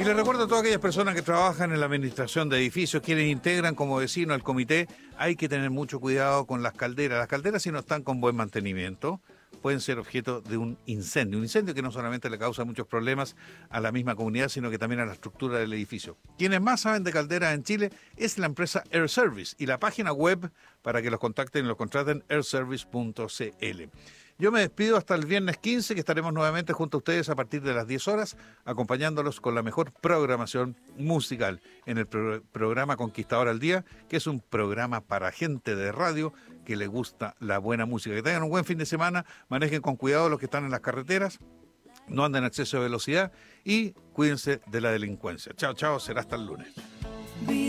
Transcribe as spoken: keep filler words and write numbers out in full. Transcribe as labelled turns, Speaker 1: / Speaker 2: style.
Speaker 1: Y les recuerdo a todas aquellas personas que trabajan en la administración de edificios, quienes integran como vecinos al comité, hay que tener mucho cuidado con las calderas. Las calderas, si no están con buen mantenimiento, pueden ser objeto de un incendio. Un incendio que no solamente le causa muchos problemas a la misma comunidad, sino que también a la estructura del edificio. Quienes más saben de calderas en Chile es la empresa Air Service y la página web para que los contacten y los contraten, air service punto c l. Yo me despido hasta el viernes quince, que estaremos nuevamente junto a ustedes a partir de las diez horas, acompañándolos con la mejor programación musical en el pro programa Conquistador al Día, que es un programa para gente de radio que le gusta la buena música. Que tengan un buen fin de semana, manejen con cuidado los que están en las carreteras, no anden en exceso de velocidad y cuídense de la delincuencia. Chao, chao, será hasta el lunes.